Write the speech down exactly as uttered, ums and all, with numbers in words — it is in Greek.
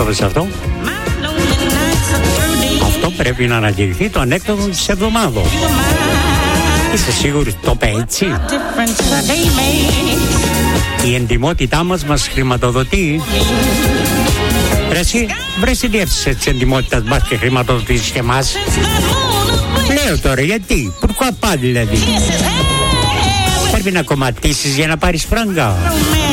έβαλες αυτό? Αυτό πρέπει να αναγγελθεί το ανέκδοτο της εβδομάδος. Είστε σίγουροι το είπε έτσι? Η εντιμότητά μας μας χρηματοδοτεί. Ρε εσύ, βρες τη διεύθυνση της εντιμότητας μας και χρηματοδοτήσεις και εμάς. Λέω τώρα γιατί, pourquoi pas δηλαδή? Πρέπει να κομματίσεις για να πάρεις φράγκα.